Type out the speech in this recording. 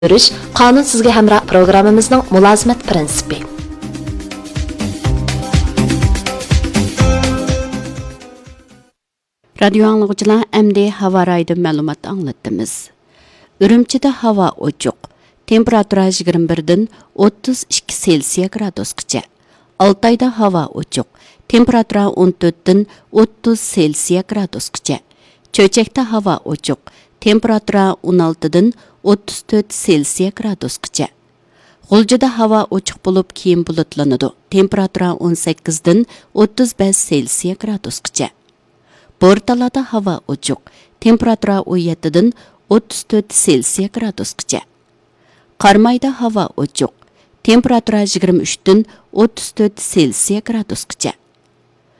Görüş, qonun sizga hamroh programmamizning mulozimat prinsipi. Radio anlıqçılar əmdi hava raydı məlumat anlattımız. Ürümçide hava oçuq. Temperatura 21-dən 32 Selsiya gradusqacha. Altayda hava oçuq. Temperatura 14-dən 30 Selsiya gradusqacha. Çöçəkdə hava oçuq. Temperatura 16-dən 34 Selsiya gradusqacha. G'uljida hava ochiq bo'lib, keyin bulutlanadi. Temperatura 18-dən 35 Selsiya gradusqacha. Bortalada hava ochiq. Temperatura 17-dən 34 Selsiya gradusqacha. Qarmayda hava ochiq. Temperatura 23-dən 34 Selsiya gradusqacha.